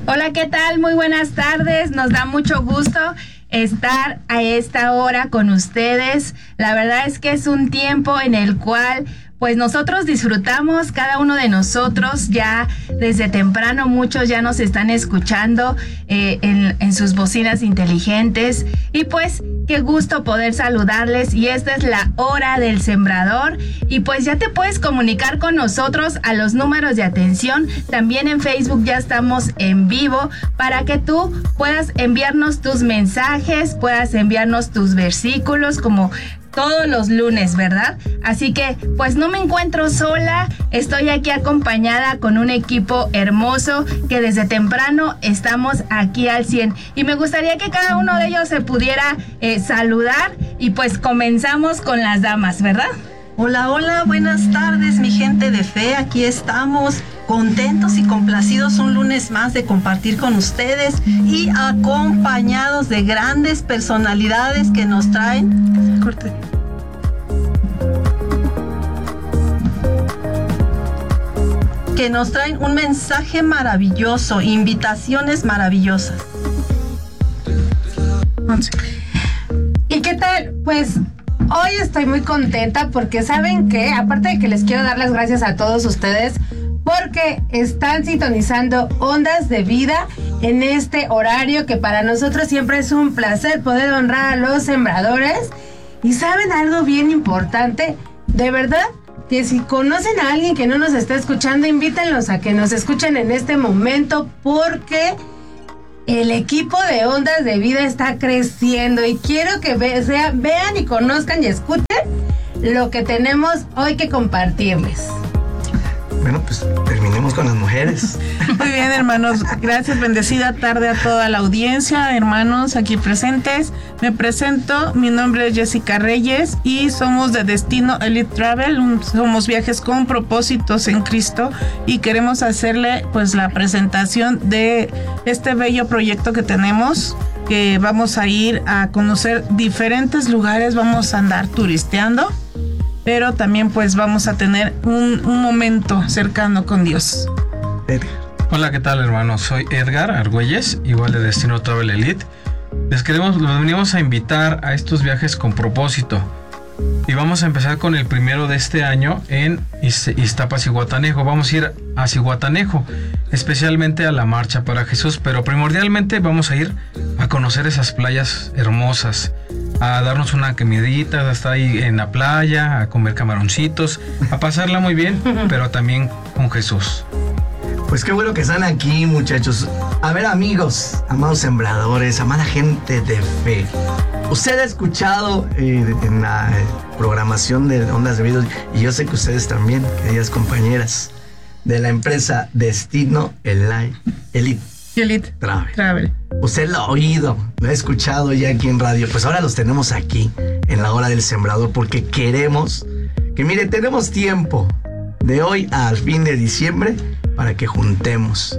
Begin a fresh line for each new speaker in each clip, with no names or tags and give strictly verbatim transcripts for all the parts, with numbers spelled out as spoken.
Hola, ¿qué tal? Muy buenas tardes. Nos da mucho gusto estar a esta hora con ustedes. La verdad es que es un tiempo en el cual pues nosotros disfrutamos, cada uno de nosotros, ya desde temprano muchos ya nos están escuchando eh, en, en sus bocinas inteligentes, y pues qué gusto poder saludarles. Y esta es la hora del sembrador, y pues ya te puedes comunicar con nosotros a los números de atención. También en Facebook ya estamos en vivo para que tú puedas enviarnos tus mensajes, puedas enviarnos tus versículos como todos los lunes, ¿verdad? Así que pues no me encuentro sola, estoy aquí acompañada con un equipo hermoso que desde temprano estamos aquí al cien, y me gustaría que cada uno de ellos se pudiera eh, saludar, y pues comenzamos con las damas, ¿verdad?
Hola, hola, buenas tardes, mi gente de fe. Aquí estamos contentos y complacidos un lunes más de compartir con ustedes y acompañados de grandes personalidades que nos traen. Corte. Que nos traen un mensaje maravilloso, invitaciones maravillosas.
¿Y qué tal? Pues hoy estoy muy contenta porque ¿saben qué? Aparte de que les quiero dar las gracias a todos ustedes porque están sintonizando Ondas de Vida en este horario que para nosotros siempre es un placer poder honrar a los sembradores. Y ¿saben algo bien importante? De verdad que si conocen a alguien que no nos está escuchando, invítenlos a que nos escuchen en este momento, porque el equipo de Ondas de Vida está creciendo y quiero que ve, sea, vean y conozcan y escuchen lo que tenemos hoy que compartirles.
Bueno, pues terminemos con las mujeres.
Muy bien, hermanos. Gracias, bendecida tarde a toda la audiencia, hermanos aquí presentes. Me presento, mi nombre es Jessica Reyes y somos de Destino Elite Travel. Somos viajes con propósitos en Cristo y queremos hacerle pues la presentación de este bello proyecto que tenemos, que vamos a ir a conocer diferentes lugares, vamos a andar turisteando, pero también pues vamos a tener un, un momento cercano con Dios.
Edgar.
Hola, ¿qué tal, hermanos? Soy Edgar Argüelles, igual de Destino Travel Elite. Les queremos, los venimos a invitar a estos viajes con propósito. Y vamos a empezar con el primero de este año en Iztapas, Zihuatanejo. Vamos a ir a Zihuatanejo, especialmente a la Marcha para Jesús, pero primordialmente vamos a ir a conocer esas playas hermosas, a darnos una comidita, a estar ahí en la playa, a comer camaroncitos, a pasarla muy bien, pero también con Jesús.
Pues qué bueno que están aquí, muchachos. A ver, amigos, amados sembradores, amada gente de fe. Usted ha escuchado eh, en la eh, programación de Ondas de Vida, y yo sé que ustedes también, queridas compañeras, de la empresa Destino Elite, Elite,
Elite
Travel.
Travel.
Usted lo ha oído, lo ha escuchado ya aquí en radio. Pues ahora los tenemos aquí, en la hora del sembrador, porque queremos que, mire, tenemos tiempo de hoy al fin de diciembre para que juntemos.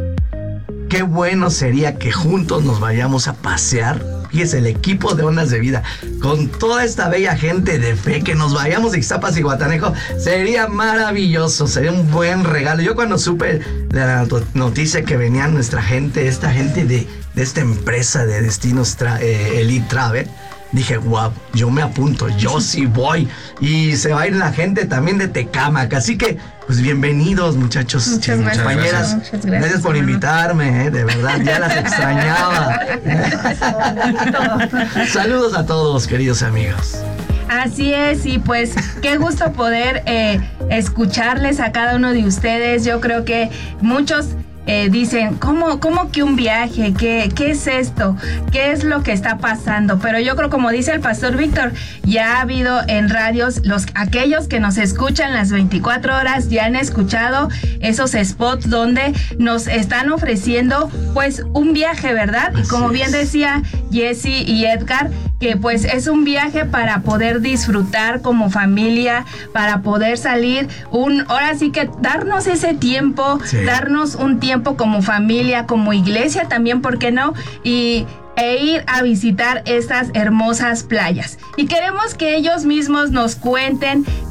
Qué bueno sería que juntos nos vayamos a pasear. Fíjese, el equipo de Ondas de Vida, con toda esta bella gente de fe, que nos vayamos de Iztapas y Zihuatanejo, sería maravilloso, sería un buen regalo. Yo cuando supe de la noticia que venía nuestra gente, esta gente de, de esta empresa de Destinos Tra- eh, Elite Travel, dije, wow, yo me apunto, yo sí voy. Y se va a ir la gente también de Tecámac. Así que, pues bienvenidos, muchachos.
Muchas gracias.
Compañeras,
Muchas gracias,
gracias por invitarme, eh, de verdad, ya las extrañaba. Saludos a todos, queridos amigos.
Así es, y pues qué gusto poder eh, escucharles a cada uno de ustedes. Yo creo que muchos Eh, dicen, ¿cómo, ¿cómo que un viaje? ¿Qué, ¿Qué es esto? ¿Qué es lo que está pasando? Pero yo creo, como dice el pastor Víctor, ya ha habido en radios, los, aquellos que nos escuchan las veinticuatro horas ya han escuchado esos spots donde nos están ofreciendo pues un viaje, ¿verdad? Y como bien decía Jessie y Edgar, que pues es un viaje para poder disfrutar como familia, para poder salir un, ahora sí que darnos ese tiempo, sí. darnos un tiempo como familia, como iglesia también, ¿por qué no? Y e ir a visitar estas hermosas playas. Y queremos que ellos mismos nos cuenten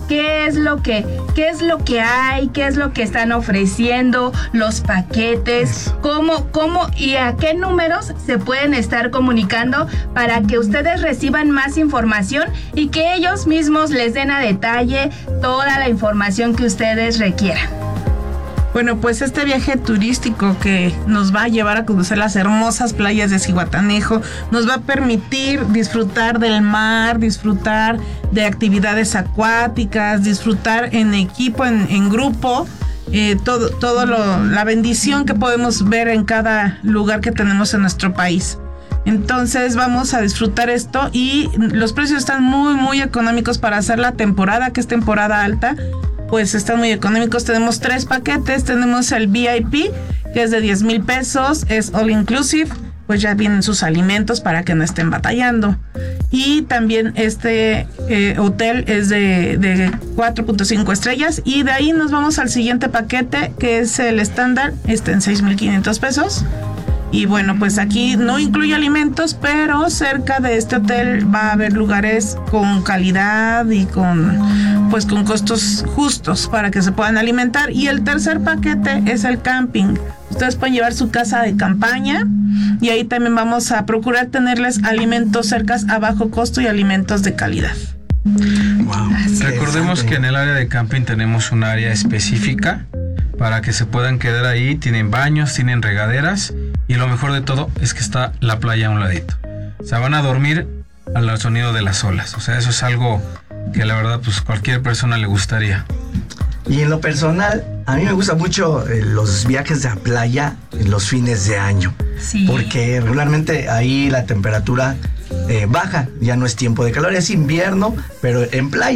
qué es lo que, qué es lo que hay, qué es lo que están ofreciendo, los paquetes, cómo, cómo y a qué números se pueden estar comunicando para que ustedes reciban más información y que ellos mismos les den a detalle toda la información que ustedes requieran.
Bueno, pues este viaje turístico que nos va a llevar a conocer las hermosas playas de Zihuatanejo nos va a permitir disfrutar del mar, disfrutar de actividades acuáticas, disfrutar en equipo, en, en grupo, eh, todo, todo lo, la bendición que podemos ver en cada lugar que tenemos en nuestro país. Entonces vamos a disfrutar esto y los precios están muy muy económicos para hacer la temporada, que es temporada alta. Pues están muy económicos. Tenemos tres paquetes. Tenemos el V I P, que es de diez mil pesos, es all inclusive, pues ya vienen sus alimentos para que no estén batallando. Y también este eh, hotel es de, de cuatro punto cinco estrellas. Y de ahí nos vamos al siguiente paquete, que es el estándar, está en seis mil quinientos pesos. Y bueno, pues aquí no incluye alimentos, pero cerca de este hotel va a haber lugares con calidad y con, pues con costos justos para que se puedan alimentar. Y el tercer paquete es el camping. Ustedes pueden llevar su casa de campaña y ahí también vamos a procurar tenerles alimentos cercas a bajo costo y alimentos de calidad.
Wow. Recordemos que en el área de camping tenemos un área específica para que se puedan quedar ahí. Tienen baños, tienen regaderas y lo mejor de todo es que está la playa a un ladito. O sea, van a dormir al sonido de las olas. O sea, eso es algo que la verdad pues cualquier persona le gustaría.
Y en lo personal, a mí me gustan mucho eh, los viajes a playa en los fines de año.
Sí.
Porque regularmente ahí la temperatura eh, baja, ya no es tiempo de calor, es invierno, pero en playa